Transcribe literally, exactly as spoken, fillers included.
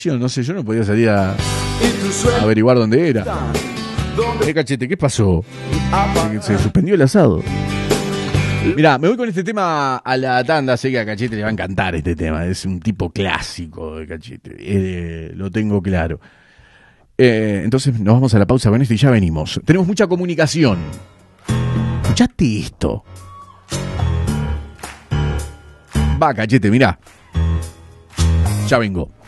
Yo no sé, yo no podía salir a, a averiguar dónde era. Eh, Cachete, ¿qué pasó? Se, se suspendió el asado. Mirá, me voy con este tema a la tanda. Sé que a Cachete le va a encantar este tema. Es un tipo clásico de Cachete. Eh, lo tengo claro. Eh, entonces nos vamos a la pausa con esto y ya venimos. Tenemos mucha comunicación. Escuchate esto. Va, Cachete, mirá. Ya vengo.